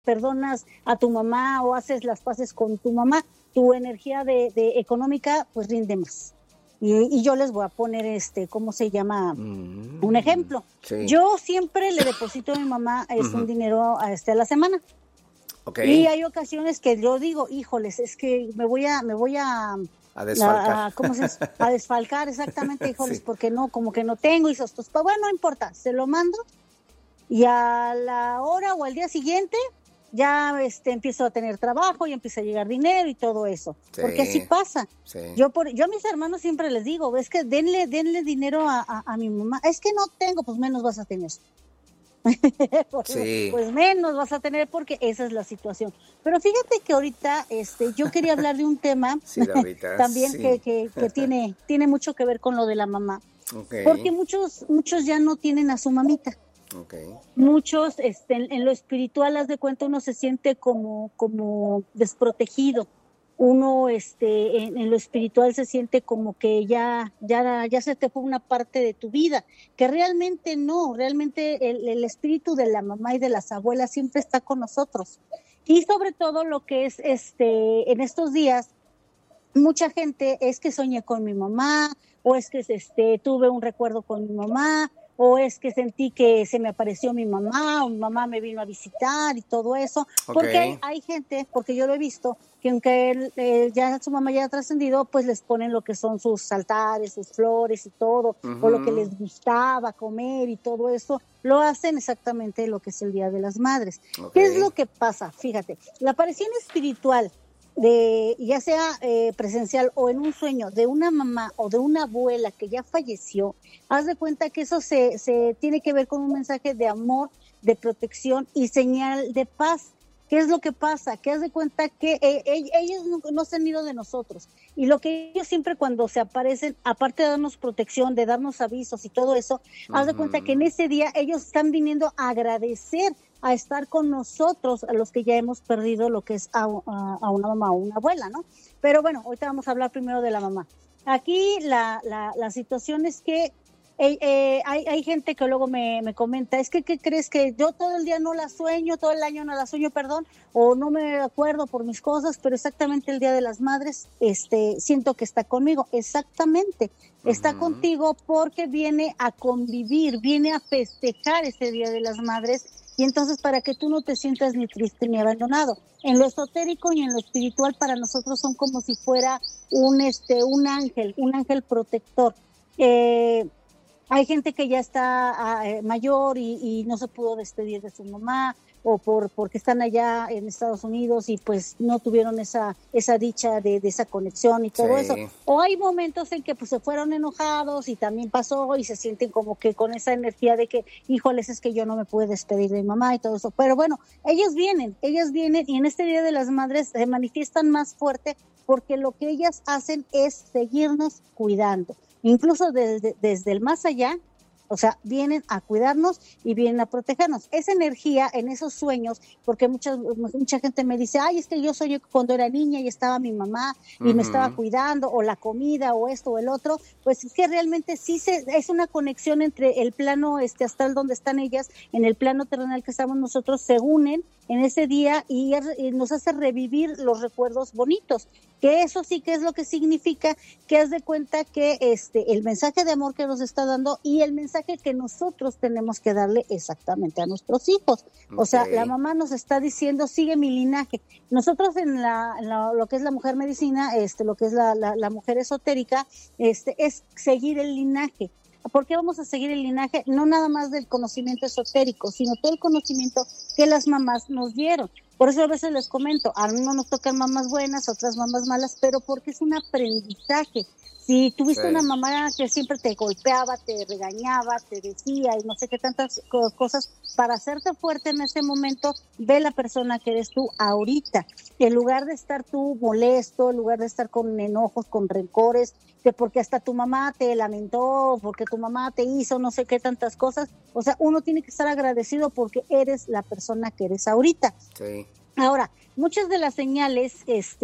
perdonas a tu mamá o haces las paces con tu mamá, tu energía de económica pues rinde más. Y yo les voy a poner ¿cómo se llama? Un ejemplo. Sí. Yo siempre le deposito a mi mamá un dinero a la semana. Okay. Y hay ocasiones que yo digo, híjoles, es que me voy a desfalcar. A desfalcar, exactamente, híjoles, Sí. Porque no, como que no tengo y estos, bueno, no importa, se lo mando y a la hora o al día siguiente ya empiezo a tener trabajo y empieza a llegar dinero y todo eso, Sí. porque así pasa. Sí. Yo a mis hermanos siempre les digo, es que denle dinero a mi mamá, es que no tengo, pues menos vas a tener. Sí. Pues menos vas a tener porque esa es la situación. Pero fíjate que ahorita yo quería hablar de un tema Sí, Laurita, también sí. que tiene mucho que ver con lo de la mamá. Okay. Porque muchos ya no tienen a su mamita. Okay. Muchos en lo espiritual, haz de cuenta, uno se siente como desprotegido. Uno en lo espiritual se siente como que ya se te fue una parte de tu vida, que realmente no, realmente el espíritu de la mamá y de las abuelas siempre está con nosotros. Y sobre todo lo que es en estos días, mucha gente es que soñé con mi mamá, o es que tuve un recuerdo con mi mamá, o es que sentí que se me apareció mi mamá, o mi mamá me vino a visitar y todo eso, porque hay gente, porque yo lo he visto, que aunque ya su mamá ya ha trascendido, pues les ponen lo que son sus altares, sus flores y todo, o lo que les gustaba comer y todo eso, lo hacen exactamente lo que es el Día de las Madres. ¿Qué es lo que pasa? Fíjate, la aparición espiritual ya sea presencial o en un sueño de una mamá o de una abuela que ya falleció, haz de cuenta que eso se tiene que ver con un mensaje de amor, de protección y señal de paz. ¿Qué es lo que pasa? Que haz de cuenta que ellos no se han ido de nosotros, y lo que ellos siempre cuando se aparecen, aparte de darnos protección, de darnos avisos y todo eso, haz de cuenta que en ese día ellos están viniendo a agradecer, a estar con nosotros, a los que ya hemos perdido lo que es a una mamá o una abuela, ¿no? Pero bueno, ahorita vamos a hablar primero de la mamá. Aquí la situación es que hay gente que luego me comenta, es que ¿qué crees? Que yo todo el día no la sueño, todo el año no la sueño, perdón, o no me acuerdo por mis cosas, pero exactamente el Día de las Madres siento que está conmigo, exactamente, está contigo porque viene a convivir, viene a festejar ese Día de las Madres, y entonces para que tú no te sientas ni triste ni abandonado. En lo esotérico y en lo espiritual para nosotros son como si fuera un ángel protector. Hay gente que ya está mayor y no se pudo despedir de su mamá, o porque están allá en Estados Unidos y pues no tuvieron esa dicha de esa conexión y todo eso. O hay momentos en que pues se fueron enojados y también pasó y se sienten como que con esa energía de que, híjoles, es que yo no me pude despedir de mi mamá y todo eso. Pero bueno, ellas vienen y en este Día de las Madres se manifiestan más fuerte porque lo que ellas hacen es seguirnos cuidando. Incluso desde el más allá, o sea, vienen a cuidarnos y vienen a protegernos. Esa energía en esos sueños, porque mucha gente me dice, ay, es que yo soñé cuando era niña y estaba mi mamá y me estaba cuidando, o la comida, o esto o el otro, pues es que realmente sí es una conexión entre el plano astral donde están ellas, en el plano terrenal que estamos nosotros, se unen en ese día y nos hace revivir los recuerdos bonitos, que eso sí que es lo que significa, que haz de cuenta que el mensaje de amor que nos está dando y el mensaje que nosotros tenemos que darle exactamente a nuestros hijos. O sea, la mamá nos está diciendo, sigue mi linaje. Nosotros en lo que es la mujer medicina, lo que es la mujer esotérica, es seguir el linaje. ¿Por qué vamos a seguir el linaje? No nada más del conocimiento esotérico, sino todo el conocimiento que las mamás nos dieron. Por eso a veces les comento, a uno nos tocan mamás buenas, otras mamás malas, pero porque es un aprendizaje. Si tuviste una mamá que siempre te golpeaba, te regañaba, te decía y no sé qué tantas cosas, para hacerte fuerte en ese momento, ve la persona que eres tú ahorita. En lugar de estar tú molesto, en lugar de estar con enojos, con rencores, que porque hasta tu mamá te lamentó, porque tu mamá te hizo no sé qué tantas cosas. O sea, uno tiene que estar agradecido porque eres la persona que eres ahorita. Sí. Ahora, muchas de las señales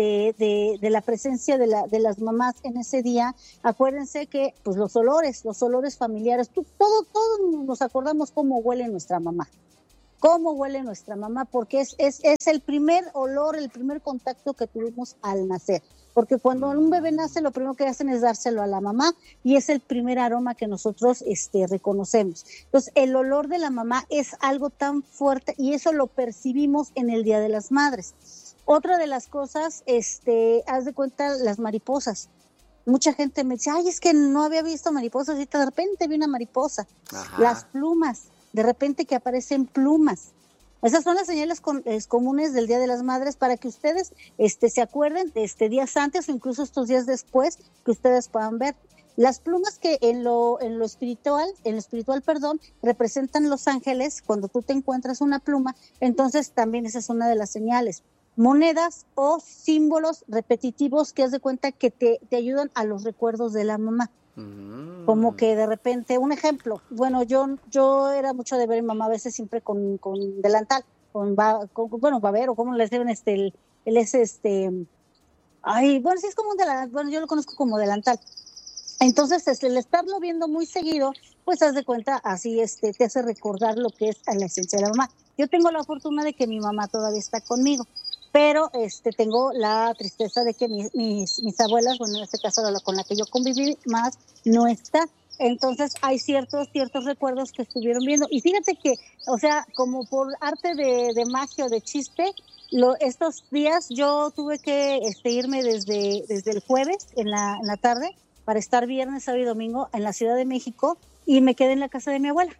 de la presencia de las mamás en ese día, acuérdense que pues los olores familiares, todos nos acordamos cómo huele nuestra mamá. cómo huele nuestra mamá, porque es el primer olor, el primer contacto que tuvimos al nacer. Porque cuando un bebé nace, lo primero que hacen es dárselo a la mamá y es el primer aroma que nosotros reconocemos. Entonces, el olor de la mamá es algo tan fuerte y eso lo percibimos en el Día de las Madres. Otra de las cosas, haz de cuenta, las mariposas. Mucha gente me dice, ay, es que no había visto mariposas, y de repente vi una mariposa. Ajá. Las plumas, de repente que aparecen plumas. Esas son las señales comunes del Día de las Madres para que ustedes se acuerden de días antes o incluso estos días después que ustedes puedan ver. Las plumas que en lo espiritual, representan los ángeles. Cuando tú te encuentras una pluma, entonces también esa es una de las señales. Monedas o símbolos repetitivos que haz de cuenta que te ayudan a los recuerdos de la mamá. Como que de repente, un ejemplo, bueno, yo era mucho de ver a mi mamá a veces siempre con delantal, babero, ¿cómo les deben ay, bueno, sí es como un delantal, bueno, yo lo conozco como delantal. Entonces, el estarlo viendo muy seguido, pues haz de cuenta, así te hace recordar lo que es la esencia de la mamá. Yo tengo la fortuna de que mi mamá todavía está conmigo, pero tengo la tristeza de que mis abuelas, bueno, en este caso con la que yo conviví más, no está. Entonces hay ciertos recuerdos que estuvieron viendo. Y fíjate que, o sea, como por arte de magia o de chiste, estos días yo tuve que irme desde el jueves en la tarde para estar viernes, sábado y domingo en la Ciudad de México y me quedé en la casa de mi abuela.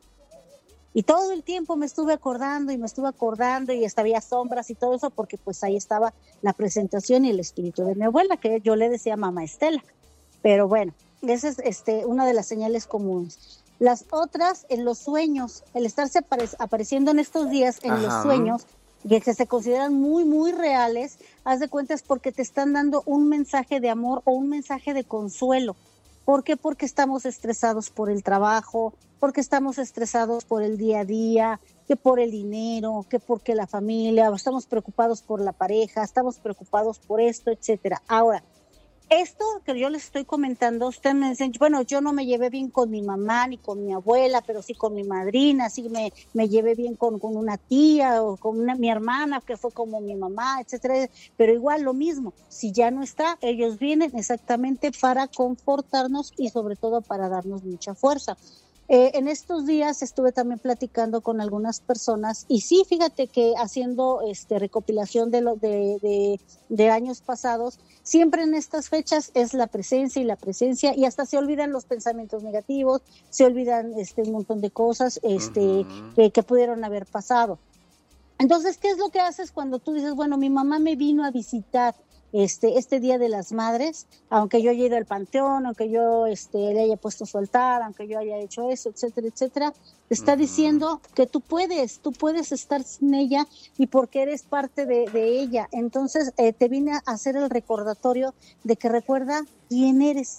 Y todo el tiempo me estuve acordando y hasta había sombras y todo eso porque pues ahí estaba la presentación y el espíritu de mi abuela, que yo le decía Mamá Estela. Pero bueno, esa es una de las señales comunes. Las otras, en los sueños, el estarse apareciendo en estos días en los sueños, que se consideran muy, muy reales, haz de cuenta es porque te están dando un mensaje de amor o un mensaje de consuelo. ¿Por qué? Porque estamos estresados por el trabajo, porque estamos estresados por el día a día, que por el dinero, que porque la familia, estamos preocupados por la pareja, estamos preocupados por esto, etcétera. Ahora, esto que yo les estoy comentando, ustedes me dicen, bueno, yo no me llevé bien con mi mamá ni con mi abuela, pero sí con mi madrina, sí me llevé bien con una tía o con mi hermana que fue como mi mamá, etcétera. Pero igual lo mismo, si ya no está, ellos vienen exactamente para confortarnos y sobre todo para darnos mucha fuerza. En estos días estuve también platicando con algunas personas y sí, fíjate que haciendo recopilación de años pasados, siempre en estas fechas es la presencia y hasta se olvidan los pensamientos negativos, se olvidan un montón de cosas que pudieron haber pasado. Entonces, ¿qué es lo que haces cuando tú dices, bueno, mi mamá me vino a visitar este Día de las Madres, aunque yo haya ido al panteón, aunque yo le haya puesto su altar, aunque yo haya hecho eso, etcétera, etcétera, te está diciendo que tú puedes estar sin ella y porque eres parte de ella. Entonces te vine a hacer el recordatorio de que recuerda quién eres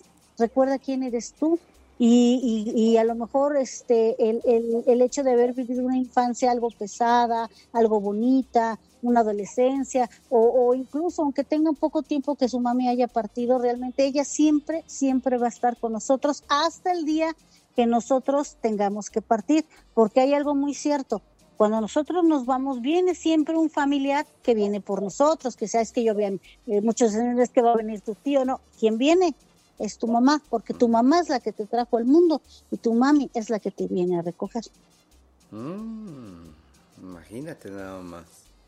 tú. Y a lo mejor el hecho de haber vivido una infancia algo pesada, algo bonita, una adolescencia, o incluso aunque tenga poco tiempo que su mami haya partido, realmente ella siempre va a estar con nosotros hasta el día que nosotros tengamos que partir, porque hay algo muy cierto. Cuando nosotros nos vamos, viene siempre un familiar que viene por nosotros, que sabes que yo vean muchos años que va a venir tu tío, ¿no? ¿Quién viene? Es tu mamá, porque tu mamá es la que te trajo al mundo y tu mami es la que te viene a recoger. Imagínate nada más.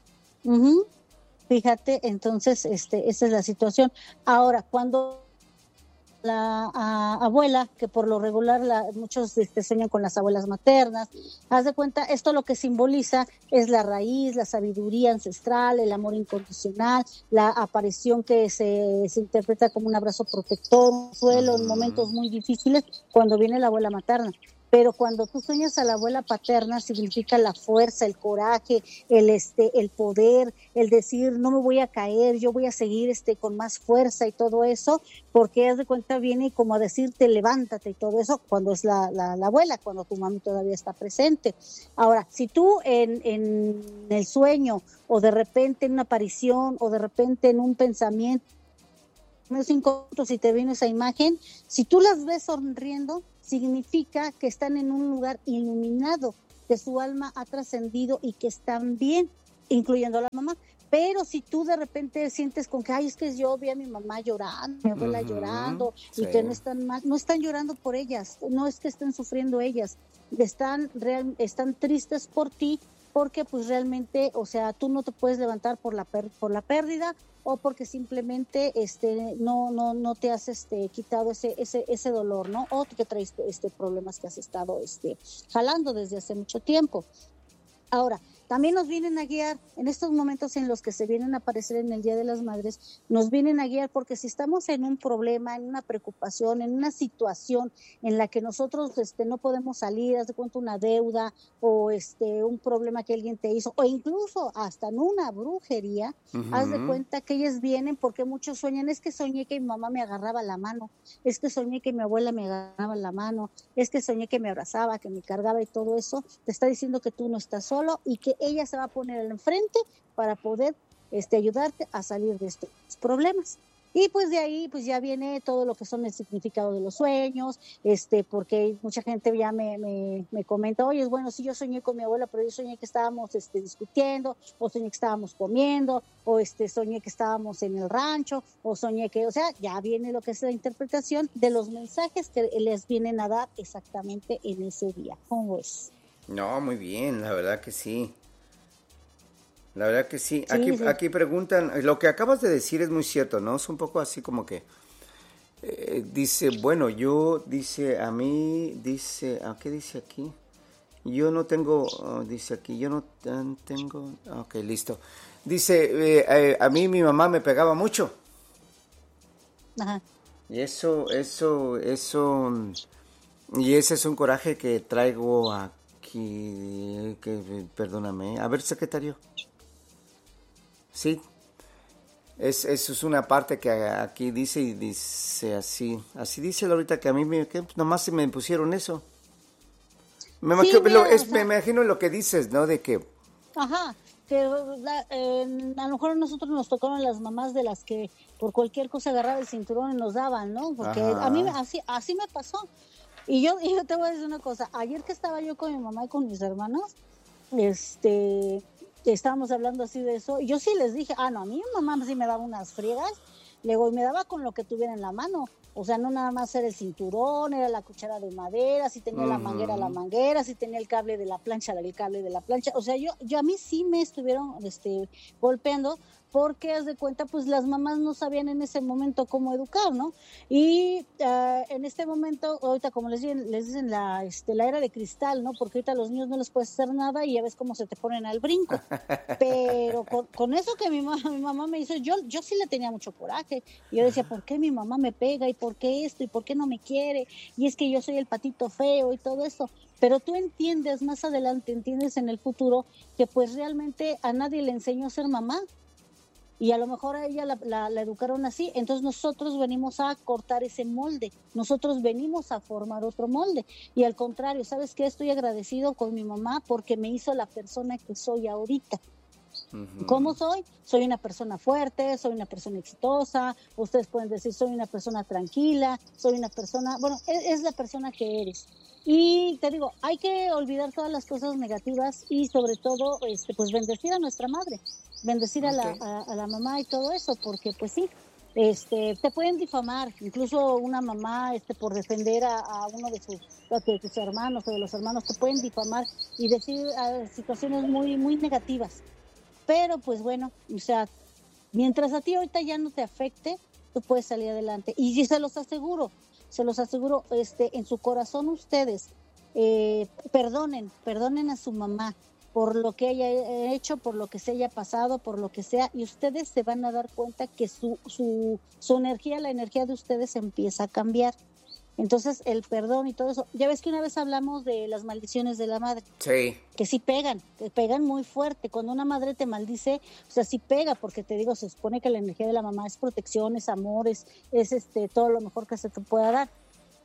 Fíjate, entonces esa es la situación. Ahora, cuando la abuela, que por lo regular muchos sueñan con las abuelas maternas, haz de cuenta, esto lo que simboliza es la raíz, la sabiduría ancestral, el amor incondicional, la aparición que se interpreta como un abrazo protector, un consuelo en momentos muy difíciles cuando viene la abuela materna. Pero cuando tú sueñas a la abuela paterna significa la fuerza, el coraje, el poder, el decir no me voy a caer, yo voy a seguir con más fuerza y todo eso, porque haz de cuenta viene como a decirte levántate y todo eso cuando es la abuela, cuando tu mami todavía está presente. Ahora, si tú en el sueño o de repente en una aparición o de repente en un pensamiento, unos 5 minutos si te viene esa imagen, si tú las ves sonriendo, significa que están en un lugar iluminado, de su alma ha trascendido y que están bien, incluyendo a la mamá. Pero si tú de repente sientes con que, ay, es que yo vi a mi mamá llorando, mi abuela llorando, y que no están mal, no están llorando por ellas, no es que estén sufriendo ellas, están tristes por ti, porque pues realmente, o sea, tú no te puedes levantar por la pérdida, o porque simplemente no te has quitado ese dolor, ¿no? O que traes problemas que has estado jalando desde hace mucho tiempo. Ahora, también nos vienen a guiar en estos momentos en los que se vienen a aparecer en el Día de las Madres, nos vienen a guiar porque si estamos en un problema, en una preocupación, en una situación en la que nosotros no podemos salir, haz de cuenta una deuda o un problema que alguien te hizo, o incluso hasta en una brujería, haz de cuenta que ellas vienen porque muchos sueñan, es que soñé que mi mamá me agarraba la mano, es que soñé que mi abuela me agarraba la mano, es que soñé que me abrazaba, que me cargaba y todo eso, te está diciendo que tú no estás solo y que ella se va a poner al frente para poder ayudarte a salir de estos problemas. Y pues de ahí pues ya viene todo lo que son el significado de los sueños, porque mucha gente ya me comenta, oye, bueno, sí, yo soñé con mi abuela, pero yo soñé que estábamos discutiendo, o soñé que estábamos comiendo, o soñé que estábamos en el rancho, o soñé que, o sea, ya viene lo que es la interpretación de los mensajes que les vienen a dar exactamente en ese día. ¿Cómo es? No, muy bien, la verdad que sí. La verdad que sí. Sí. Aquí preguntan, lo que acabas de decir es muy cierto, ¿no? Es un poco así como que dice, bueno, ¿qué dice aquí? Yo no tengo, dice aquí, yo no tengo, ok, listo. Dice, a mí mi mamá me pegaba mucho. Ajá. Y y ese es un coraje que traigo aquí, perdóname, a ver, secretario. Sí, eso es una parte que aquí dice y dice así dice ahorita que a mí nomás se me pusieron eso. Me imagino lo que dices, ¿no? De que... Ajá, que a lo mejor a nosotros nos tocaron las mamás de las que por cualquier cosa agarraba el cinturón y nos daban, ¿no? Porque a mí así me pasó. Y yo te voy a decir una cosa, ayer que estaba yo con mi mamá y con mis hermanos, estábamos hablando así de eso, y yo sí les dije, no, a mí mi mamá sí me daba unas friegas, luego me daba con lo que tuviera en la mano, o sea, no nada más era el cinturón, era la cuchara de madera, si tenía la manguera, si tenía el cable de la plancha, o sea, yo a mí sí me estuvieron golpeando, porque haz de cuenta, pues las mamás no sabían en ese momento cómo educar, ¿no? Y en este momento, ahorita como les dicen la era de cristal, ¿no? Porque ahorita a los niños no les puedes hacer nada y ya ves cómo se te ponen al brinco. Pero con eso que mi mamá me hizo, yo sí le tenía mucho coraje. Y yo decía, ¿por qué mi mamá me pega? ¿Y por qué esto? ¿Y por qué no me quiere? Y es que yo soy el patito feo y todo eso. Pero tú entiendes más adelante, entiendes en el futuro que pues realmente a nadie le enseñó a ser mamá. Y a lo mejor a ella la educaron así, entonces nosotros venimos a cortar ese molde, nosotros venimos a formar otro molde, y al contrario, ¿sabes qué? Estoy agradecido con mi mamá porque me hizo la persona que soy ahorita. ¿Cómo soy? Soy una persona fuerte, soy una persona exitosa, ustedes pueden decir soy una persona tranquila, soy una persona, bueno, es la persona que eres. Y te digo, hay que olvidar todas las cosas negativas y sobre todo, pues bendecir a nuestra madre, bendecir a la mamá y todo eso, porque pues sí, te pueden difamar, incluso una mamá por defender a uno de tus hermanos o de los hermanos, te pueden difamar y decir situaciones muy, muy negativas. Pero pues bueno, o sea, mientras a ti ahorita ya no te afecte, tú puedes salir adelante. Y se los aseguro, en su corazón ustedes, perdonen a su mamá por lo que haya hecho, por lo que se haya pasado, por lo que sea, y ustedes se van a dar cuenta que su energía, la energía de ustedes empieza a cambiar. Entonces, el perdón y todo eso. Ya ves que una vez hablamos de las maldiciones de la madre. Sí. Que sí pegan, te pegan muy fuerte. Cuando una madre te maldice, o sea, sí pega, porque te digo, se supone que la energía de la mamá es protección, es amor, es todo lo mejor que se te pueda dar.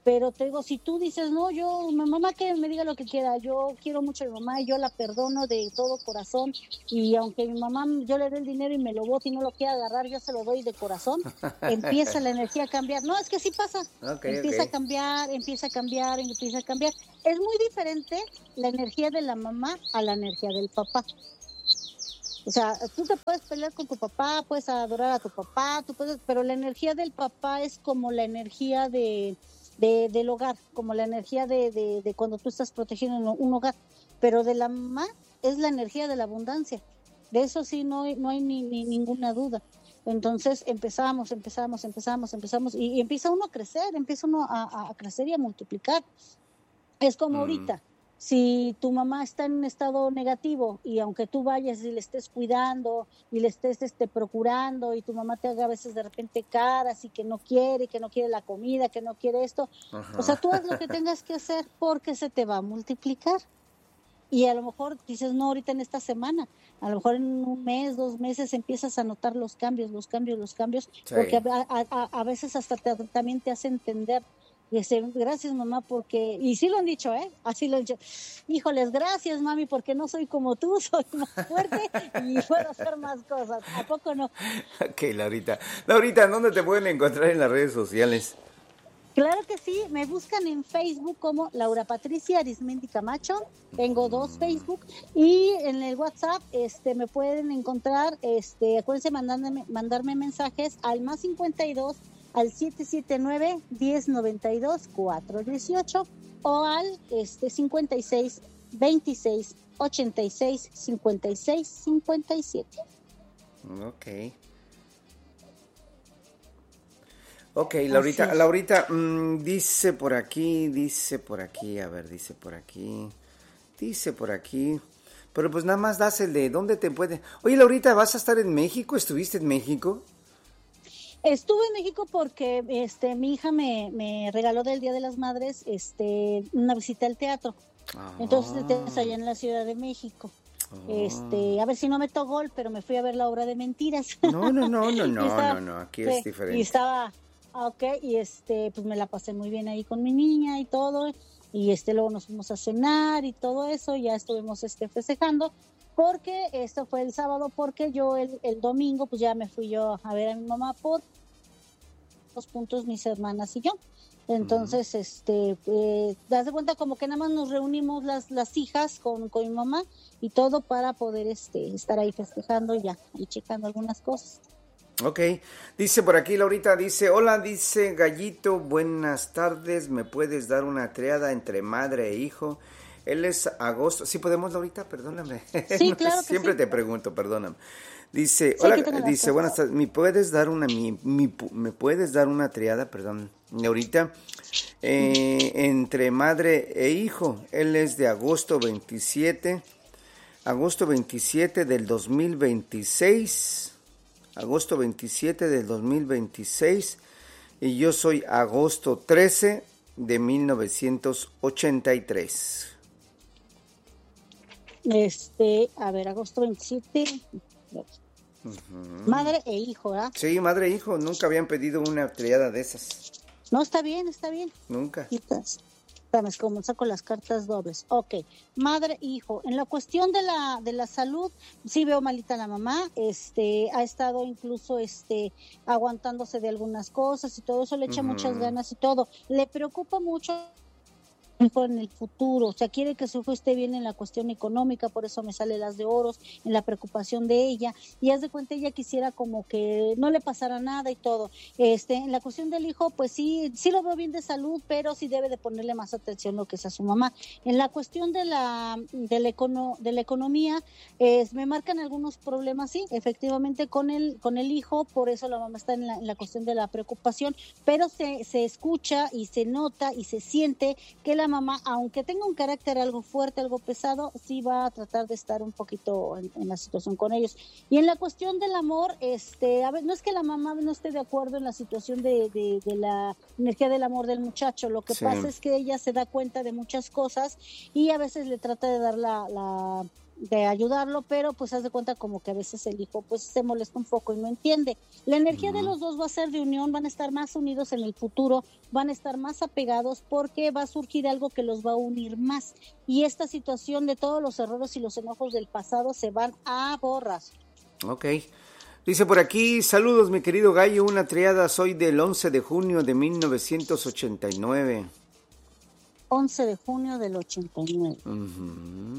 Pero te digo, si tú dices, no, mi mamá que me diga lo que quiera, yo quiero mucho a mi mamá y yo la perdono de todo corazón, y aunque mi mamá, yo le dé el dinero y me lo bote y no lo quiera agarrar, yo se lo doy de corazón, empieza la energía a cambiar. No, es que sí pasa, empieza a cambiar, empieza a cambiar, empieza a cambiar. Es muy diferente la energía de la mamá a la energía del papá. O sea, tú te puedes pelear con tu papá, puedes adorar a tu papá, pero la energía del papá es como la energía del hogar, como la energía de cuando tú estás protegiendo un hogar, pero de la mamá es la energía de la abundancia. De eso sí no hay ni ninguna duda. Entonces empezamos y empieza uno a crecer, empieza uno a crecer y a multiplicar. Es como ahorita. Si tu mamá está en un estado negativo y aunque tú vayas y le estés cuidando y le estés procurando y tu mamá te haga a veces de repente caras y que no quiere la comida, que no quiere esto, o sea, tú haz lo que tengas que hacer porque se te va a multiplicar. Y a lo mejor dices, no, ahorita en esta semana, a lo mejor en un mes, 2 meses empiezas a notar los cambios, sí. Porque a veces hasta también te hace entender. Y dice, gracias mamá porque, y sí lo han dicho, así lo han dicho, híjoles, gracias mami porque no soy como tú, soy más fuerte y puedo hacer más cosas, ¿a poco no? Ok, Laurita, ¿dónde te pueden encontrar en las redes sociales? Claro que sí, me buscan en Facebook como Laura Patricia Arismendi Camacho, tengo 2 Facebook, y en el WhatsApp me pueden encontrar, acuérdense mandarme mensajes al +52 al 779-1092-418 o al 56 26 86 56 57. Ok, Laurita, dice por aquí, pero pues nada más das el de dónde te puede. Oye, Laurita, ¿vas a estar en México? ¿Estuviste en México? Estuve en México porque mi hija me regaló del Día de las Madres una visita al teatro. Entonces allá en la Ciudad de México. A ver si no meto gol, pero me fui a ver la obra de Mentiras. No, aquí es diferente. Y estaba, y pues me la pasé muy bien ahí con mi niña y todo, y luego nos fuimos a cenar y todo eso, ya estuvimos festejando, porque esto fue el sábado, porque yo el domingo pues ya me fui yo a ver a mi mamá por 2 puntos, mis hermanas y yo. Entonces, das de cuenta como que nada más nos reunimos las hijas con mi mamá y todo para poder estar ahí festejando ya y checando algunas cosas. Ok, dice por aquí Laurita, hola, dice Gallito, buenas tardes, ¿me puedes dar una triada entre madre e hijo? Él es Agosto, ¿sí podemos, Laurita? Perdóname. Sí, claro que siempre sí. te pregunto, perdóname. Dice, hola, dice, buenas tardes, ¿me puedes dar una triada, perdón, Laurita, entre madre e hijo? Él es de agosto 27 del 2026, agosto 27 del 2026, y yo soy agosto 13 de 1983. A ver, agosto 27... Madre e hijo, ¿verdad? Sí, madre e hijo, nunca habían pedido una triada de esas. No, está bien. Nunca. Espérame, es como saco las cartas dobles. Ok, madre e hijo. En la cuestión de la salud, sí veo malita la mamá, ha estado incluso aguantándose de algunas cosas y todo eso, le echa muchas ganas y todo. Le preocupa mucho en el futuro, o sea, quiere que su hijo esté bien en la cuestión económica, por eso me sale las de oros, en la preocupación de ella, y haz de cuenta ella quisiera como que no le pasara nada y todo. En la cuestión del hijo, pues sí lo veo bien de salud, pero sí debe de ponerle más atención lo que es a su mamá. En la cuestión de la economía, me marcan algunos problemas, sí, efectivamente con el hijo, por eso la mamá está en la cuestión de la preocupación, pero se escucha y se nota y se siente que la mamá, aunque tenga un carácter algo fuerte, algo pesado, sí va a tratar de estar un poquito en la situación con ellos. Y en la cuestión del amor, a ver, no es que la mamá no esté de acuerdo en la situación de la energía del amor del muchacho, lo que pasa es que ella se da cuenta de muchas cosas y a veces le trata de dar la de ayudarlo, pero pues haz de cuenta como que a veces el hijo pues se molesta un poco y no entiende. La energía de los dos va a ser de unión, van a estar más unidos en el futuro, van a estar más apegados porque va a surgir algo que los va a unir más. Y esta situación de todos los errores y los enojos del pasado se van a borrar. Ok. Dice por aquí, saludos mi querido Gallo, una triada, soy del 11 de junio de 1989. 11 de junio del 89. Uh-huh.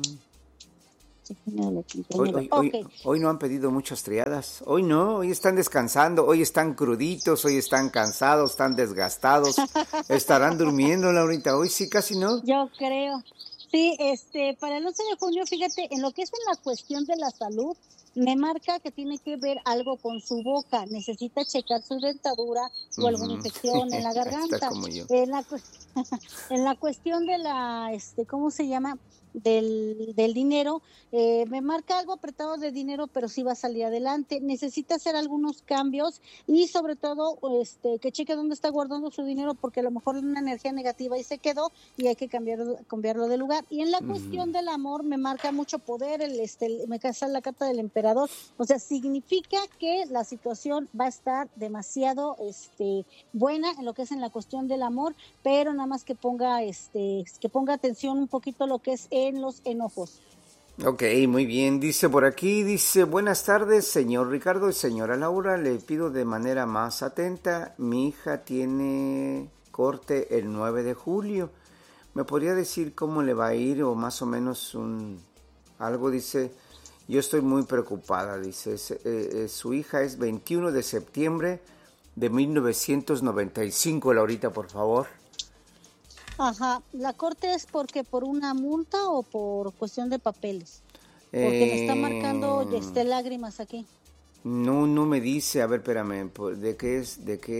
Hoy no han pedido muchas triadas. Hoy no, hoy están descansando, hoy están cruditos, hoy están cansados, están desgastados. Estarán durmiendo, Laurita. Hoy sí, casi no. Yo creo. Sí, para el 11 de junio, fíjate, en lo que es en la cuestión de la salud, me marca que tiene que ver algo con su boca. Necesita checar su dentadura o alguna infección en la garganta. Está como yo. En la cuestión de la, ¿cómo se llama? Del dinero, me marca algo apretado de dinero, pero sí va a salir adelante. Necesita hacer algunos cambios y sobre todo que cheque dónde está guardando su dinero, porque a lo mejor una energía negativa y se quedó y hay que cambiarlo de lugar. Y en la cuestión del amor me marca mucho poder, me casa la carta del emperador, o sea, significa que la situación va a estar demasiado buena en lo que es en la cuestión del amor, pero nada más que ponga atención un poquito a lo que es en los enojos. Ok, muy bien. Dice por aquí, buenas tardes, señor Ricardo y señora Laura. Le pido de manera más atenta. Mi hija tiene corte el 9 de julio. ¿Me podría decir cómo le va a ir o más o menos algo? Dice, yo estoy muy preocupada. Dice, su hija es 21 de septiembre de 1995. Laurita, por favor. Ajá, ¿la corte es porque por una multa o por cuestión de papeles? Porque me está marcando lágrimas aquí. No me dice, a ver, espérame, ¿de qué es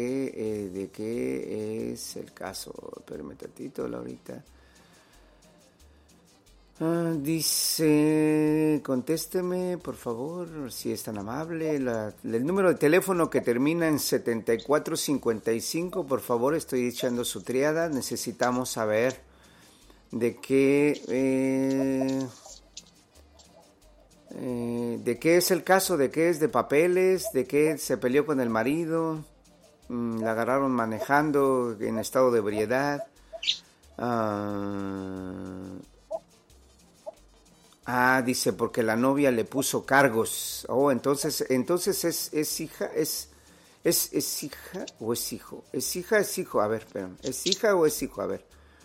el caso? Espérame tantito, Laurita. Dice, contésteme, por favor, si es tan amable. El número de teléfono que termina en 7455, por favor, estoy echando su triada. Necesitamos saber de qué es el caso, de qué es de papeles, de qué se peleó con el marido, la agarraron manejando en estado de ebriedad. Dice, porque la novia le puso cargos. Entonces es hija, es hija o es hijo. Es hijo, a ver, espérame. ¿Es hija o es hijo? A ver.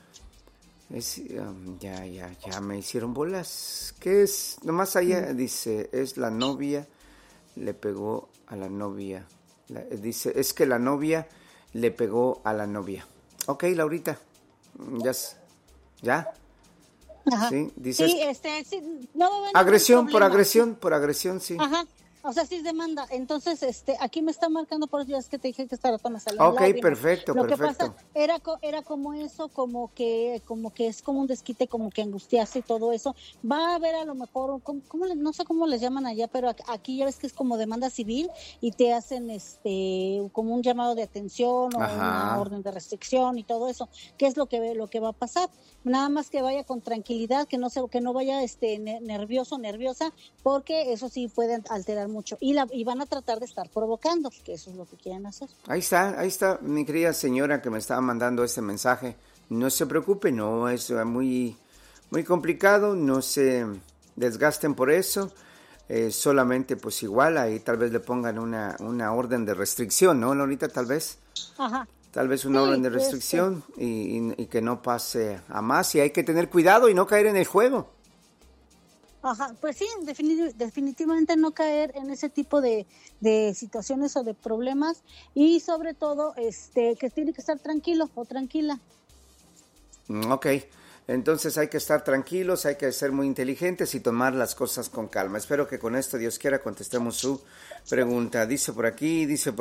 Ya me hicieron bolas. ¿Qué es? Nomás allá dice, es la novia, le pegó a la novia. Dice, es que la novia le pegó a la novia. Ok, Laurita. ¿Ya? Ajá. Sí, dices, sí, no, agresión, por agresión, sí. Ajá, o sea, sí es demanda. Entonces, aquí me está marcando, por eso es que te dije que esta rato me salió. Ok, perfecto, Lo perfecto. que pasa era como eso, como que es como un desquite, como que angustiarse y todo eso. Va a haber a lo mejor, no sé cómo les llaman allá, pero aquí ya ves que es como demanda civil y te hacen como un llamado de atención o una orden de restricción y todo eso. ¿Qué es lo que va a pasar? Nada más que vaya con tranquilidad, que no vaya nervioso, nerviosa, porque eso sí puede alterar mucho y van a tratar de estar provocando, que eso es lo que quieren hacer. Ahí está mi querida señora que me estaba mandando este mensaje. No se preocupe, no es muy, muy complicado, no se desgasten por eso. Solamente pues igual ahí tal vez le pongan una orden de restricción, ¿no, Lolita? Tal vez. Ajá. Tal vez una orden de restricción y que no pase a más, y hay que tener cuidado y no caer en el juego. Ajá, pues sí, definitivamente no caer en ese tipo de situaciones o de problemas, y sobre todo que tiene que estar tranquilo o tranquila. Ok, entonces hay que estar tranquilos, hay que ser muy inteligentes y tomar las cosas con calma. Espero que con esto, Dios quiera, contestemos su pregunta. Dice por aquí, dice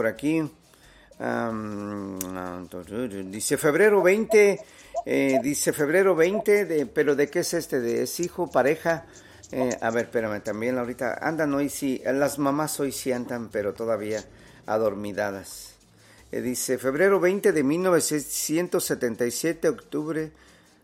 febrero 20, pero ¿de qué es ¿Es hijo, pareja? A ver, espérame, también ahorita andan hoy sí, las mamás hoy sí andan, pero todavía adormidadas. Dice febrero 20 de 1977, octubre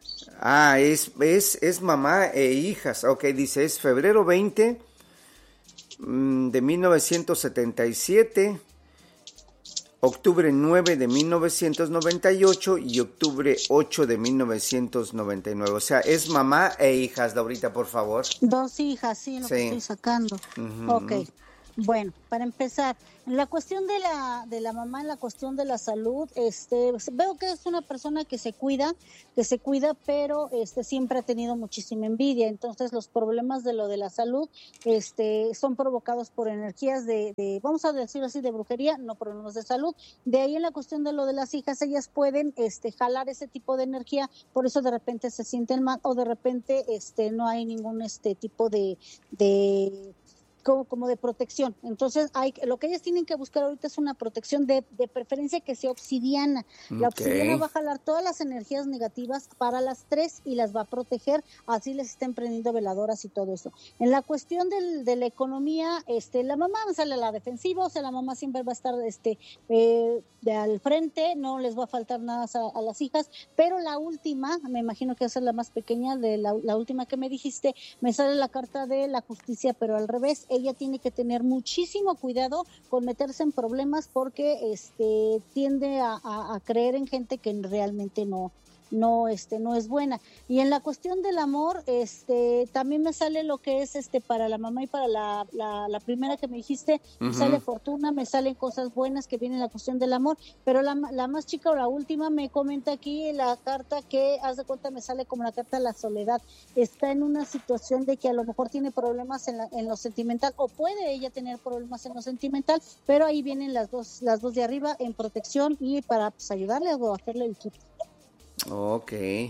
Es mamá e hijas. Ok, dice, es febrero 20 de 1977, octubre 9 de 1998 y octubre 8 de 1999. O sea, es mamá e hijas, Laurita, por favor. 2 hijas, sí, lo que estoy sacando. Uh-huh. Ok, bueno, para empezar, en la cuestión de la mamá, en la cuestión de la salud, veo que es una persona que se cuida, pero siempre ha tenido muchísima envidia. Entonces, los problemas de lo de la salud, son provocados por energías vamos a decirlo así, de brujería, no problemas de salud. De ahí en la cuestión de lo de las hijas, ellas pueden, jalar ese tipo de energía, por eso de repente se sienten mal o de repente, no hay ningún tipo de como de protección. Entonces, lo que ellas tienen que buscar ahorita es una protección de preferencia que sea obsidiana. La obsidiana va a jalar todas las energías negativas para las 3 y las va a proteger, así les estén prendiendo veladoras y todo eso. En la cuestión de la economía, la mamá sale a la defensiva, o sea, la mamá siempre va a estar de al frente, no les va a faltar nada a las hijas, pero la última, me imagino que esa es la más pequeña, de la última que me dijiste, me sale la carta de la justicia, pero al revés. Ella tiene que tener muchísimo cuidado con meterse en problemas porque tiende a creer en gente que realmente no es buena. Y en la cuestión del amor, también me sale lo que es para la mamá y para la primera que me dijiste, me sale fortuna, me salen cosas buenas que vienen en la cuestión del amor, pero la más chica o la última me comenta aquí la carta que, haz de cuenta, me sale como la carta de la soledad. Está en una situación de que a lo mejor tiene problemas en lo sentimental, o puede ella tener problemas en lo sentimental, pero ahí vienen las dos de arriba en protección y para ayudarle a hacerle el kit. Ok,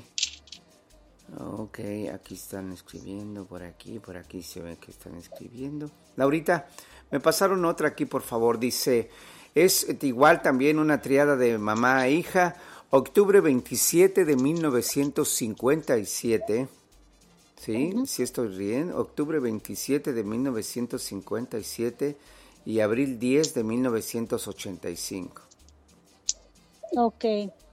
aquí están escribiendo, por aquí se ve que están escribiendo. Laurita, me pasaron otra aquí, por favor, dice, es igual también una triada de mamá e hija, octubre 27 de 1957, ¿sí? Sí estoy bien, octubre 27 de 1957 y abril 10 de 1985. Ok.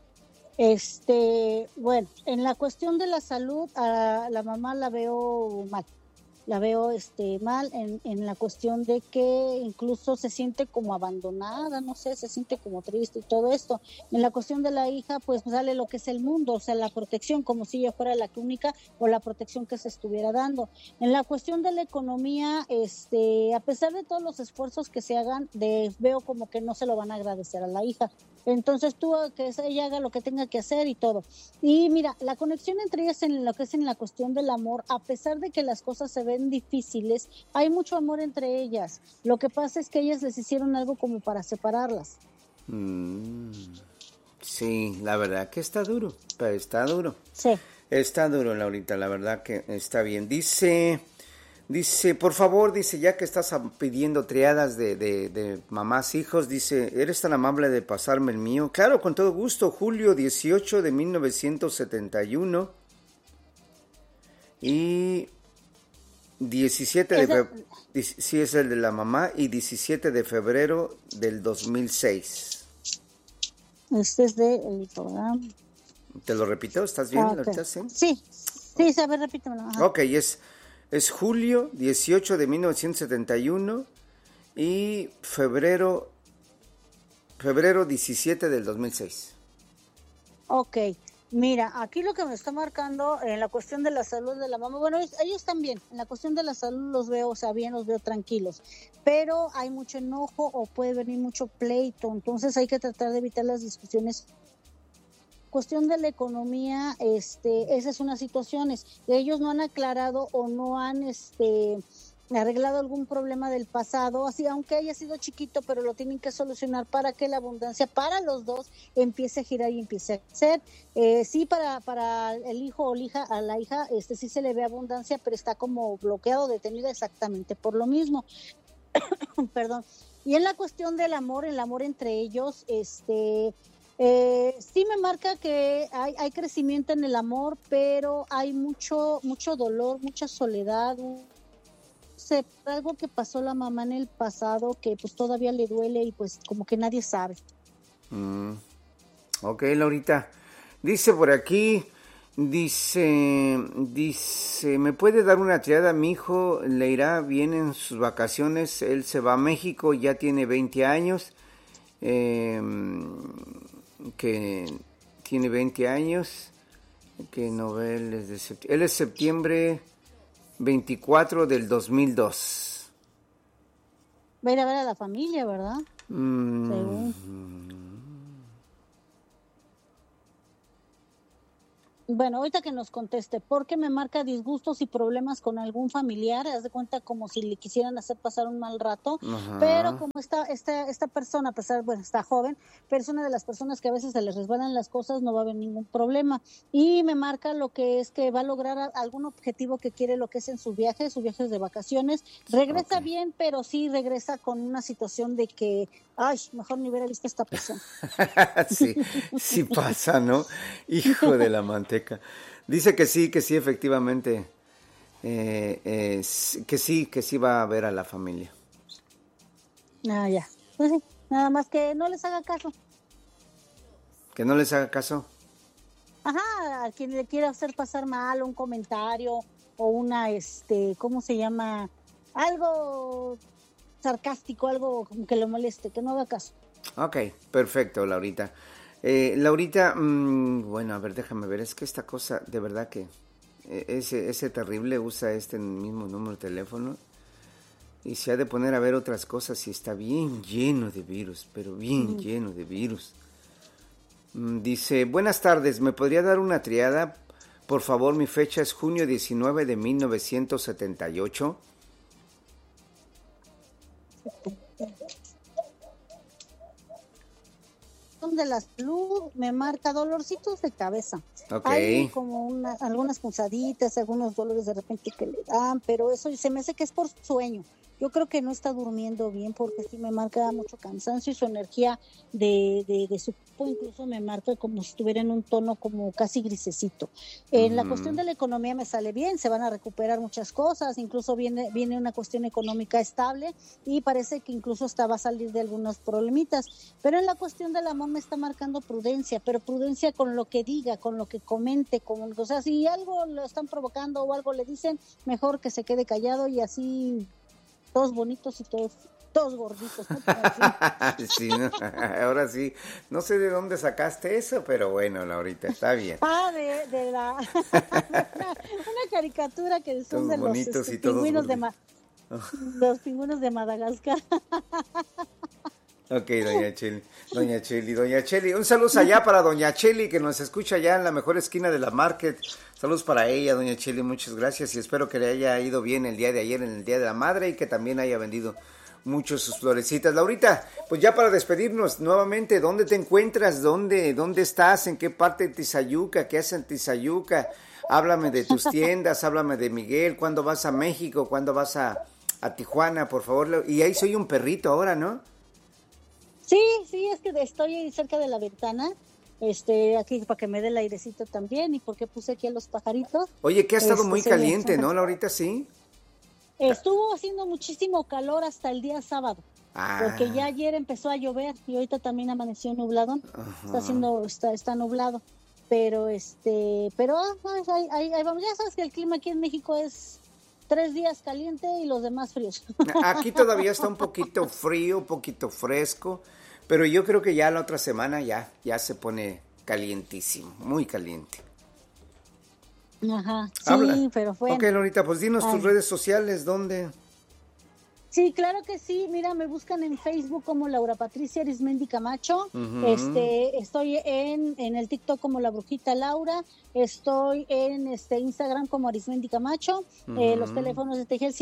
Bueno, en la cuestión de la salud, a la mamá la veo mal. La veo mal en la cuestión de que incluso se siente como abandonada, no sé, se siente como triste y todo esto. En la cuestión de la hija, pues sale lo que es el mundo, o sea, la protección, como si ella fuera la única o la protección que se estuviera dando. En la cuestión de la economía, a pesar de todos los esfuerzos que se hagan, veo como que no se lo van a agradecer a la hija. Entonces que ella haga lo que tenga que hacer y todo. Y mira, la conexión entre ellas en lo que es en la cuestión del amor, a pesar de que las cosas se ven difíciles, hay mucho amor entre ellas. Lo que pasa es que ellas les hicieron algo como para separarlas. Sí, la verdad que está duro, pero está duro. Sí. Está duro, Laurita, la verdad que está bien. Dice, por favor, dice, ya que estás pidiendo triadas de mamás, hijos, dice, ¿eres tan amable de pasarme el mío? Claro, con todo gusto, julio 18 de 1971 y 17 de febrero, sí es el de la mamá, y 17 de febrero del 2006. Este es del programa. ¿Te lo repito? ¿Estás bien, Okay. Laurita? Sí, a ver, repítemelo. Ajá. Ok, es julio 18 de 1971 y febrero 17 del 2006. Ok, mira, aquí lo que me está marcando en la cuestión de la salud de la mamá, bueno, ellos están bien, en la cuestión de la salud los veo, o sea, bien, los veo tranquilos, pero hay mucho enojo o puede venir mucho pleito, entonces hay que tratar de evitar las discusiones. Cuestión de la economía, esa es una situación, ellos no han aclarado o no han arreglado algún problema del pasado, así aunque haya sido chiquito, pero lo tienen que solucionar para que la abundancia para los dos empiece a girar y empiece a crecer. Sí, para el hijo o a la hija, sí se le ve abundancia, pero está como bloqueado, detenido exactamente por lo mismo. Perdón. Y en la cuestión del amor, el amor entre ellos, sí me marca que hay crecimiento en el amor, pero hay mucho dolor, mucha soledad, algo que pasó la mamá en el pasado que pues todavía le duele y pues como que nadie sabe. Ok, Laurita. Dice por aquí, Dice, ¿me puede dar una triada? Mi hijo le irá bien en sus vacaciones. Él se va a México, ya tiene 20 años. Que tiene 20 años. Que no ve, él es septiembre 24 del 2002. Va a ir a ver a la familia, ¿verdad? Según. Bueno, ahorita que nos conteste, ¿por qué me marca disgustos y problemas con algún familiar? Haz de cuenta como si le quisieran hacer pasar un mal rato, Ajá. pero como esta persona, a pesar, bueno, está joven, pero es una de las personas que a veces se les resbalan las cosas, no va a haber ningún problema. Y me marca lo que es que va a lograr algún objetivo que quiere, lo que es en sus viajes de vacaciones. Regresa bien, pero sí regresa con una situación de que, ay, mejor ni hubiera visto a esta persona. Sí pasa, ¿no? Hijo de la manteca. Dice que sí, efectivamente. Que sí va a ver a la familia. Ah, ya. Pues sí, nada más que no les haga caso. ¿Que no les haga caso? Ajá, a quien le quiera hacer pasar mal un comentario o una, ¿cómo se llama? Algo sarcástico, algo como que le moleste, que no haga caso. Ok, perfecto, Laurita. Laurita, bueno, a ver, déjame ver, es que esta cosa, de verdad que ese terrible usa este mismo número de teléfono y se ha de poner a ver otras cosas y está bien lleno de virus, pero bien lleno de virus. Dice, buenas tardes, ¿me podría dar una triada? Por favor, mi fecha es junio 19 de 1978. De la salud me marca dolorcitos de cabeza. Okay. Hay como algunas punzaditas, algunos dolores de repente que le dan, pero eso se me hace que es por sueño. Yo creo que no está durmiendo bien porque sí me marca mucho cansancio y su energía de su cuerpo incluso me marca como si estuviera en un tono como casi grisecito. En la cuestión de la economía me sale bien, se van a recuperar muchas cosas, incluso viene una cuestión económica estable y parece que incluso hasta va a salir de algunos problemitas. Pero en la cuestión del amor me está marcando prudencia, pero prudencia con lo que diga, con lo que comente, o sea, si algo lo están provocando o algo le dicen, mejor que se quede callado y así todos bonitos y todos gorditos, ¿no? Sí, ¿no? Ahora sí, no sé de dónde sacaste eso, pero bueno, Laurita, está bien. De la una caricatura que son todos de los pingüinos los pingüinos de Madagascar. Ok, doña Cheli, un saludo allá para doña Cheli que nos escucha allá en la mejor esquina de la Market. Saludos para ella, doña Cheli, muchas gracias y espero que le haya ido bien el día de ayer en el Día de la Madre y que también haya vendido mucho sus florecitas. Laurita, pues ya para despedirnos nuevamente, ¿dónde te encuentras? ¿Dónde estás? ¿En qué parte de Tizayuca? ¿Qué haces en Tizayuca? Háblame de tus tiendas, háblame de Miguel, ¿cuándo vas a México? ¿Cuándo vas a Tijuana, por favor? Y ahí soy un perrito ahora, ¿no? Sí, es que estoy cerca de la ventana, aquí para que me dé el airecito también y porque puse aquí a los pajaritos. Oye, que ha estado muy caliente, ¿no, Laurita? Sí. Estuvo haciendo muchísimo calor hasta el día sábado, porque ya ayer empezó a llover y ahorita también amaneció nublado. Está nublado, pero ahí vamos. Ya sabes que el clima aquí en México es 3 días caliente y los demás fríos. Aquí todavía está un poquito frío, un poquito fresco, pero yo creo que ya la otra semana ya se pone calientísimo, muy caliente. Ajá, sí, pero bueno. Ok, Lorita, pues dinos tus redes sociales, ¿dónde? Sí, claro que sí. Mira, me buscan en Facebook como Laura Patricia Arismendi Camacho. Estoy en el TikTok como La Brujita Laura. Estoy en Instagram como Arismendi Camacho. Los teléfonos de Tegel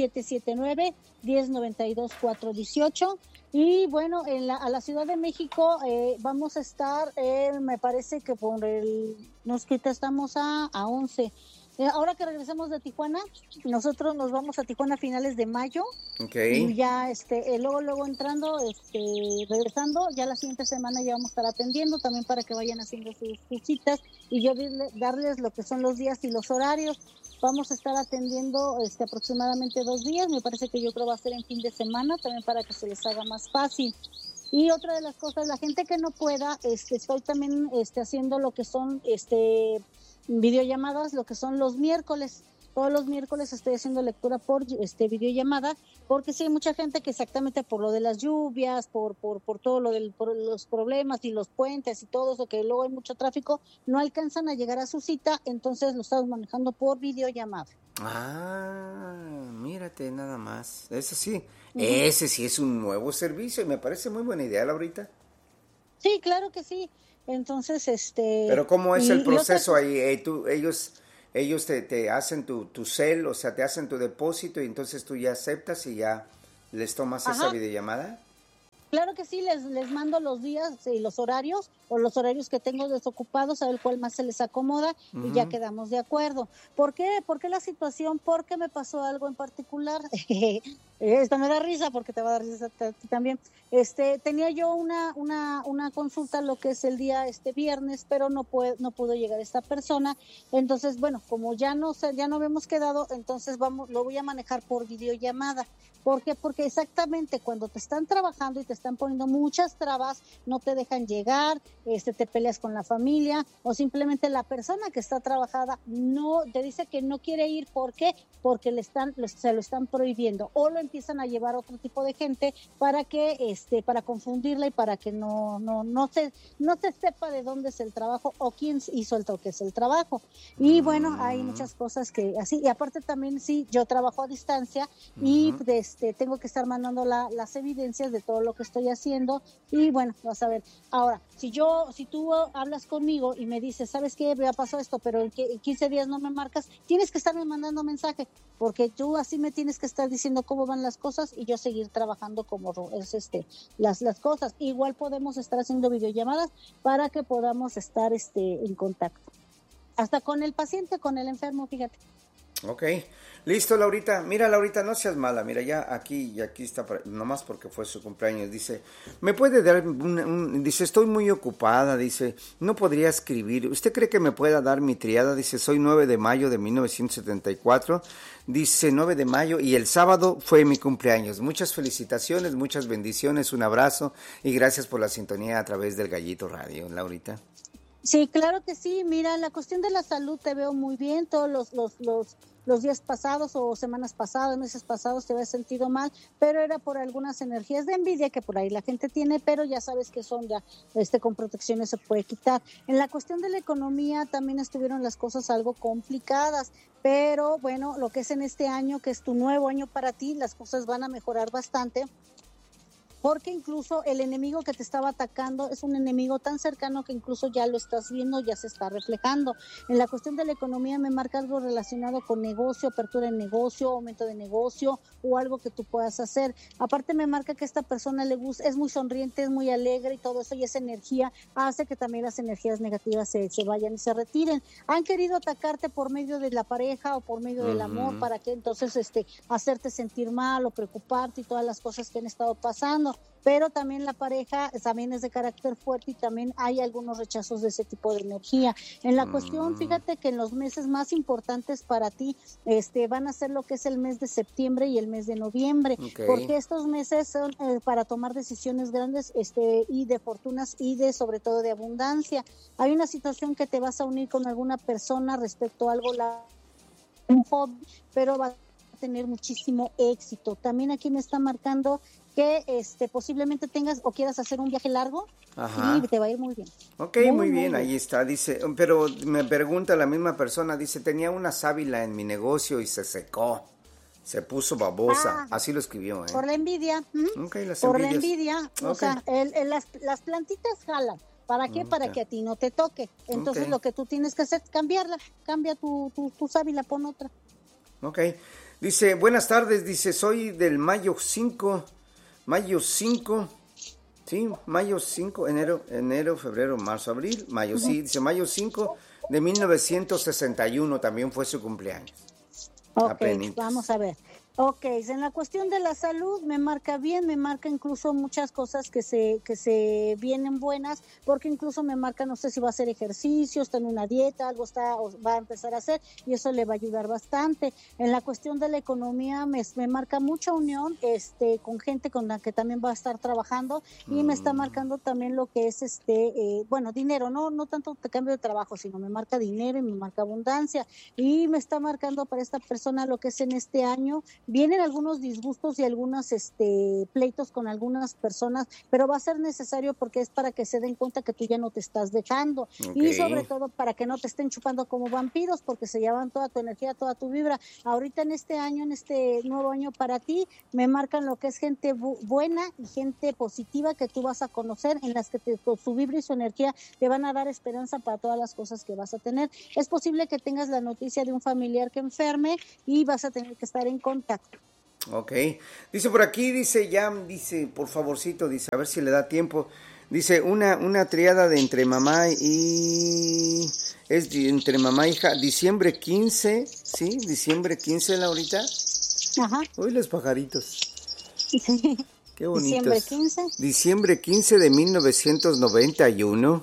779-1092-418. Y bueno, a la Ciudad de México vamos a estar, me parece que estamos a 11. Ahora que regresamos de Tijuana, nosotros nos vamos a Tijuana a finales de mayo. Okay. Y ya luego entrando, regresando, ya la siguiente semana ya vamos a estar atendiendo también para que vayan haciendo sus citas y yo darles lo que son los días y los horarios. Vamos a estar atendiendo aproximadamente 2 días, me parece que yo creo va a ser en fin de semana también para que se les haga más fácil. Y otra de las cosas, la gente que no pueda, estoy también haciendo lo que son videollamadas, lo que son los miércoles. Todos los miércoles estoy haciendo lectura por videollamada, porque sí hay mucha gente que exactamente por lo de las lluvias, por todo por los problemas y los puentes y todo eso, que luego hay mucho tráfico, no alcanzan a llegar a su cita, entonces lo estamos manejando por videollamada. Mírate nada más. Eso sí, ese sí es un nuevo servicio y me parece muy buena idea, Laurita. Sí, claro que sí. Entonces, Pero ¿cómo es el proceso ahí? Ellos te hacen tu cel, o sea, te hacen tu depósito y entonces tú ya aceptas y ya les tomas esa videollamada. Claro que sí, les mando los días y los horarios, o los horarios que tengo desocupados, a ver cuál más se les acomoda, y ya quedamos de acuerdo. ¿Por qué? ¿Por qué la situación? Porque me pasó algo en particular. Esta me da risa porque te va a dar risa a ti también. Tenía yo una consulta lo que es el día viernes, pero no pudo llegar esta persona. Entonces, bueno, como ya no habíamos quedado, entonces lo voy a manejar por videollamada. ¿Por qué? Porque exactamente cuando te están trabajando y te están poniendo muchas trabas, no te dejan llegar, te peleas con la familia, o simplemente la persona que está trabajada no te dice que no quiere ir. ¿Por qué? Porque se lo están prohibiendo, o lo empiezan a llevar otro tipo de gente para confundirla y para que no se sepa de dónde es el trabajo o quién hizo que es el trabajo. Y bueno, hay muchas cosas que así, y aparte también sí, yo trabajo a distancia y tengo que estar mandando las evidencias de todo lo que estoy haciendo, y bueno, vas a ver. Ahora, si tú hablas conmigo y me dices, ¿sabes qué? Me ha pasado esto, pero en 15 días no me marcas, tienes que estarme mandando mensaje, porque tú así me tienes que estar diciendo cómo van las cosas y yo seguir trabajando como es las cosas. Igual podemos estar haciendo videollamadas para que podamos estar en contacto. Hasta con el paciente, con el enfermo, fíjate. Ok, listo, Laurita. Mira, Laurita, no seas mala. Mira, ya aquí está, nomás porque fue su cumpleaños. Dice, ¿me puede dar dice, estoy muy ocupada, dice, no podría escribir. ¿Usted cree que me pueda dar mi triada? Dice, soy 9 de mayo de 1974. Dice, 9 de mayo y el sábado fue mi cumpleaños. Muchas felicitaciones, muchas bendiciones, un abrazo y gracias por la sintonía a través del Gallito Radio, Laurita. Sí, claro que sí. Mira, la cuestión de la salud te veo muy bien. Todos los días pasados o semanas pasadas, meses pasados te habías sentido mal, pero era por algunas energías de envidia que por ahí la gente tiene, pero ya sabes que son ya, con protecciones se puede quitar. En la cuestión de la economía también estuvieron las cosas algo complicadas, pero bueno, lo que es en este año, que es tu nuevo año para ti, las cosas van a mejorar bastante. Porque incluso el enemigo que te estaba atacando es un enemigo tan cercano que incluso ya lo estás viendo, ya se está reflejando. En la cuestión de la economía me marca algo relacionado con negocio, apertura de negocio, aumento de negocio o algo que tú puedas hacer. Aparte me marca que esta persona le gusta, es muy sonriente, es muy alegre y todo eso, y esa energía hace que también las energías negativas se vayan y se retiren. Han querido atacarte por medio de la pareja o por medio del amor para que entonces hacerte sentir mal o preocuparte y todas las cosas que han estado pasando. Pero también la pareja también es de carácter fuerte y también hay algunos rechazos de ese tipo de energía. En la cuestión, fíjate que en los meses más importantes para ti van a ser lo que es el mes de septiembre y el mes de noviembre, porque estos meses son para tomar decisiones grandes y de fortunas y sobre todo de abundancia. Hay una situación que te vas a unir con alguna persona respecto a algo, un hobby, pero va a tener muchísimo éxito. También aquí me está marcando que posiblemente tengas o quieras hacer un viaje largo. Ajá. Y te va a ir muy bien. Ok, muy bien, ahí está, dice, pero me pregunta la misma persona, dice, tenía una sábila en mi negocio y se secó, se puso babosa, así lo escribió. Por la envidia. Okay, por la envidia, o sea, las plantitas jalan. ¿Para qué? Para que a ti no te toque. Entonces lo que tú tienes que hacer es cambiarla, cambia tu sábila, pon otra. Ok, dice, buenas tardes, dice, soy del mayo 5, sí, mayo 5, enero, febrero, marzo, abril, mayo, sí, dice mayo 5 de 1961, también fue su cumpleaños. Ok, vamos a ver. Ok, en la cuestión de la salud me marca bien, me marca incluso muchas cosas que se vienen buenas, porque incluso me marca, no sé si va a hacer ejercicio, está en una dieta, algo va a empezar a hacer y eso le va a ayudar bastante. En la cuestión de la economía me marca mucha unión con gente con la que también va a estar trabajando y me está marcando también lo que es dinero, no tanto de cambio de trabajo, sino me marca dinero y me marca abundancia y me está marcando para esta persona lo que es en este año. Vienen algunos disgustos y algunos pleitos con algunas personas, pero va a ser necesario porque es para que se den cuenta que tú ya no te estás dejando. Okay. Y sobre todo para que no te estén chupando como vampiros, porque se llevan toda tu energía, toda tu vibra. Ahorita en este año, en este nuevo año para ti, me marcan lo que es gente buena y gente positiva que tú vas a conocer, en las que su vibra y su energía te van a dar esperanza para todas las cosas que vas a tener. Es posible que tengas la noticia de un familiar que enferme y vas a tener que estar en contacto. Ok, dice por aquí, dice, por favorcito, dice, a ver si le da tiempo, dice, una triada de entre mamá y hija, diciembre 15, ¿sí? Diciembre 15, Laurita. Ajá. Uy, los pajaritos. Sí. Qué bonitos. Diciembre 15. Diciembre 15 de 1991.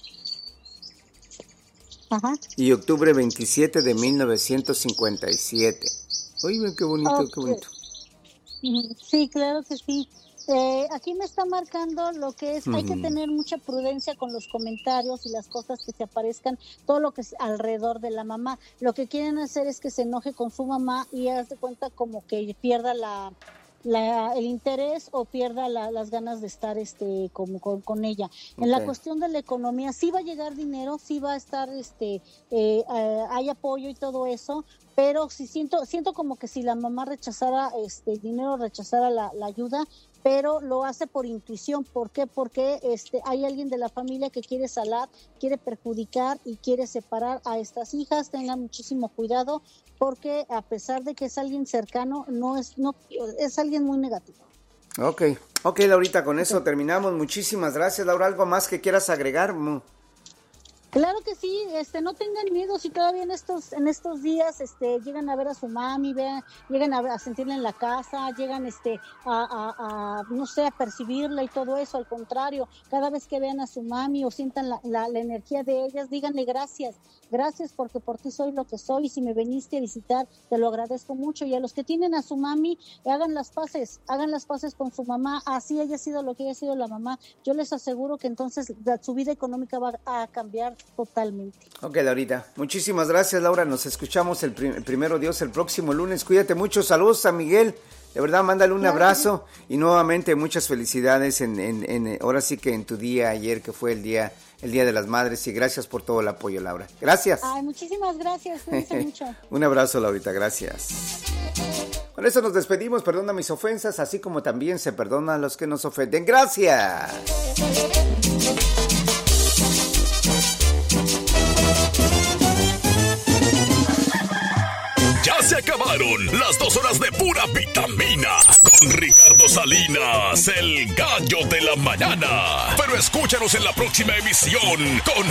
Ajá. Y octubre 27 de 1957. Oye, qué bonito, okay. Qué bonito. Sí, claro que sí. Aquí me está marcando lo que es, hay que tener mucha prudencia con los comentarios y las cosas que se aparezcan, todo lo que es alrededor de la mamá. Lo que quieren hacer es que se enoje con su mamá y haz de cuenta como que pierda el interés o pierda las ganas de estar como con ella. Okay. En la cuestión de la economía, sí va a llegar dinero, sí va a estar, hay apoyo y todo eso, pero sí siento como que si la mamá rechazara dinero, rechazara la ayuda, pero lo hace por intuición. ¿Por qué? Porque hay alguien de la familia que quiere salar, quiere perjudicar y quiere separar a estas hijas. Tengan muchísimo cuidado porque a pesar de que es alguien cercano, es alguien muy negativo. Ok, Laurita, con eso terminamos. Muchísimas gracias, Laura. ¿Algo más que quieras agregar? Claro que sí, no tengan miedo si todavía en estos días llegan a ver a su mami, llegan a sentirla en la casa, llegan no sé, a percibirla y todo eso. Al contrario, cada vez que vean a su mami o sientan la energía de ellas, díganle gracias porque por ti soy lo que soy y si me viniste a visitar te lo agradezco mucho. Y a los que tienen a su mami, hagan las paces con su mamá, así haya sido lo que haya sido la mamá. Yo les aseguro que entonces su vida económica va a cambiar totalmente. Ok, Laurita, muchísimas gracias, Laura. Nos escuchamos el primero Dios el próximo lunes. Cuídate mucho. Saludos a Miguel. De verdad, mándale un abrazo y nuevamente muchas felicidades ahora sí que en tu día ayer, que fue el día de las Madres, y gracias por todo el apoyo, Laura. Gracias. Ay, muchísimas gracias. Cuídense mucho. Un abrazo, Laurita. Gracias. Con eso nos despedimos. Perdona mis ofensas, así como también se perdona a los que nos ofenden. Gracias. Ya se acabaron las 2 horas de pura vitamina con Ricardo Salinas, el gallo de la mañana. Pero escúchanos en la próxima emisión con